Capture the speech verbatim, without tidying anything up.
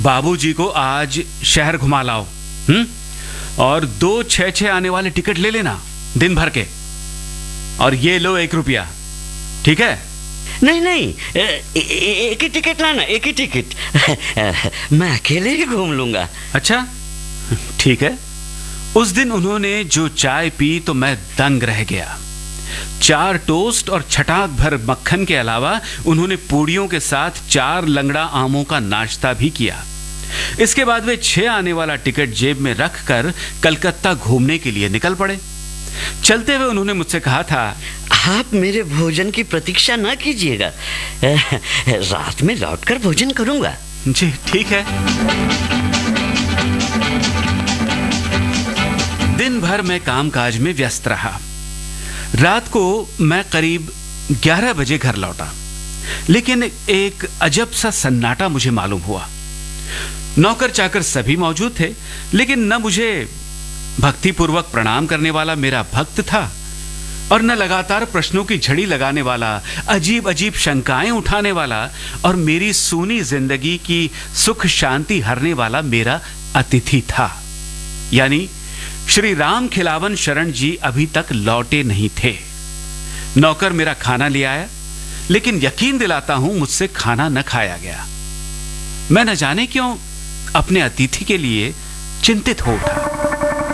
बाबूजी को आज शहर घुमा लाओ, हम्म और दो छह छह आने वाले टिकट ले लेना दिन भर के, और ये लो एक रुपया, ठीक है? नहीं नहीं, एक ही टिकट लाना, एक ही टिकट। मैं अकेले ही घूम लूंगा। अच्छा ठीक है। उस दिन उन्होंने जो चाय पी तो मैं दंग रह गया। चार टोस्ट और छटाक भर मक्खन के अलावा उन्होंने पूड़ियों के साथ चार लंगड़ा आमों का नाश्ता भी किया। इसके बाद वे छह आने वाला टिकट जेब में रखकर कलकत्ता घूमने के लिए निकल पड़े। चलते हुए उन्होंने मुझसे कहा था, आप मेरे भोजन की प्रतीक्षा ना कीजिएगा, रात में लौटकर भोजन करूंगा। जी ठीक है। दिन भर मैं कामकाज में व्यस्त रहा। रात को मैं करीब ग्यारह बजे घर लौटा, लेकिन एक अजब सा सन्नाटा मुझे मालूम हुआ। नौकर चाकर सभी मौजूद थे, लेकिन न मुझे भक्तिपूर्वक प्रणाम करने वाला मेरा भक्त था, और न लगातार प्रश्नों की झड़ी लगाने वाला, अजीब अजीब शंकाएं उठाने वाला और मेरी सूनी जिंदगी की सुख शांति हरने वाला मेरा अतिथि था। यानी श्री राम खिलावन शरण जी अभी तक लौटे नहीं थे। नौकर मेरा खाना ले आया, लेकिन यकीन दिलाता हूं मुझसे खाना न खाया गया। मैं न जाने क्यों अपने अतिथि के लिए चिंतित हो उठा।